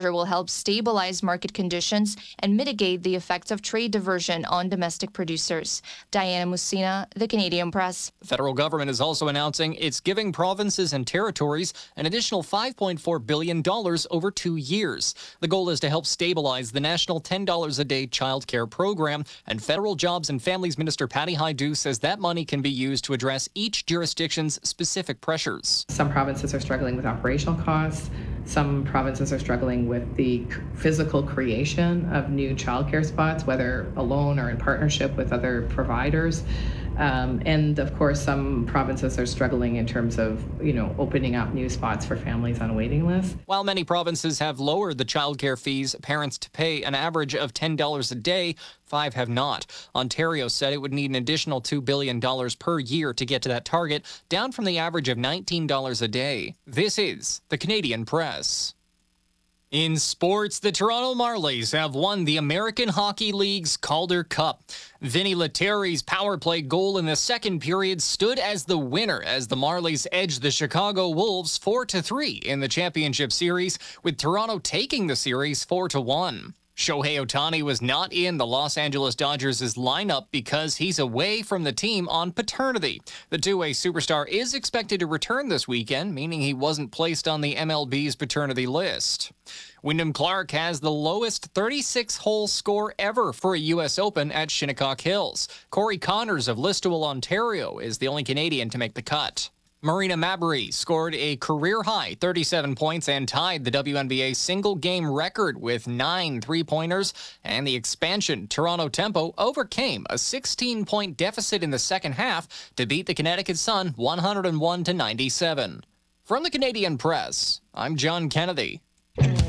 will help stabilize market conditions and mitigate the effects of trade diversion on domestic producers. Diana Musina, The Canadian Press. The federal government is also announcing it's giving provinces and territories an additional $5.4 billion over 2 years. The goal is to help stabilize the national $10 a day childcare program, and Federal Jobs and Families Minister Patty Hajdu says that money can be used to address each jurisdiction's specific pressures. Some provinces are struggling with operational costs. Some provinces are struggling with the physical creation of new childcare spots, whether alone or in partnership with other providers. And of course, some provinces are struggling in terms of, opening up new spots for families on waiting lists. While many provinces have lowered the childcare fees parents to pay an average of $10 a day, 5 have not. Ontario said it would need an additional $2 billion per year to get to that target, down from the average of $19 a day. This is the Canadian Press. In sports, the Toronto Marlies have won the American Hockey League's Calder Cup. Vinny Lettieri's power play goal in the second period stood as the winner as the Marlies edged the Chicago Wolves 4-3 in the championship series, with Toronto taking the series 4-1. Shohei Ohtani was not in the Los Angeles Dodgers' lineup because he's away from the team on paternity. The two-way superstar is expected to return this weekend, meaning he wasn't placed on the MLB's paternity list. Wyndham Clark has the lowest 36-hole score ever for a U.S. Open at Shinnecock Hills. Corey Connors of Listowel, Ontario, is the only Canadian to make the cut. Marina Mabrey scored a career-high 37 points and tied the WNBA single-game record with 9 three-pointers, and the expansion Toronto Tempo overcame a 16-point deficit in the second half to beat the Connecticut Sun 101-97. From the Canadian Press, I'm John Kennedy.